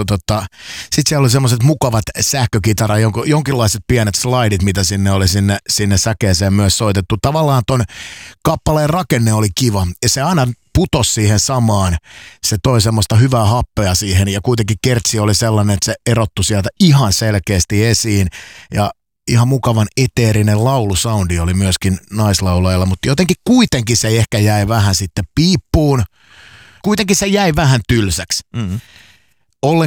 sitten siellä oli semmoiset mukavat sähkökitara, jonkinlaiset pienet slidit, mitä sinne oli sinne säkeeseen myös soitettu. Tavallaan ton kappaleen rakenne oli kiva ja se aina putosi siihen samaan. Se toi semmoista hyvää happea siihen ja kuitenkin kertsi oli sellainen, että se erottui sieltä ihan selkeästi esiin ja ihan mukavan eteerinen laulusoundi oli myöskin naislaulajalla, mutta jotenkin kuitenkin se ehkä jäi vähän sitten piippuun. Kuitenkin se jäi vähän tylsäksi.